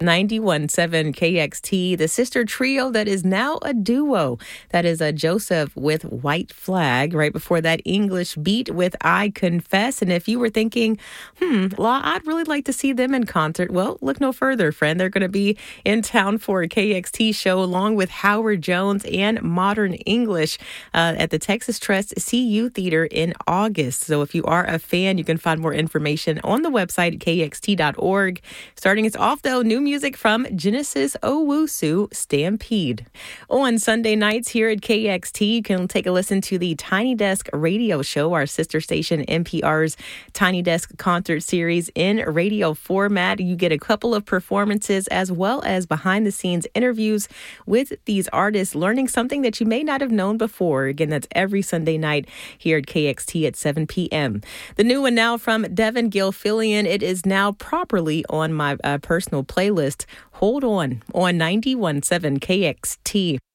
91.7 KXT, the sister trio that is now a duo. That is Joseph with White Flag. Right before that, English Beat with I Confess. And if you were thinking, Law, I'd really like to see them in concert. Well, look no further, friend. They're going to be in town for a KXT show along with Howard Jones and Modern English at the Texas Trust CU Theater in August. So if you are a fan, you can find more information on the website, kxt.org. Starting us off, though, new music from Genesis Owusu, Stampede. On Sunday nights here at KXT, you can take a listen to the Tiny Desk radio show, our sister station NPR's Tiny Desk concert series in radio format. You get a couple of performances as well as behind-the-scenes interviews with these artists, learning something that you may not have known before. Again, that's every Sunday night here at KXT at 7 p.m. The new one now from Devin Gilfillian. It is now properly on my personal playlist. Hold on 91.7 KXT.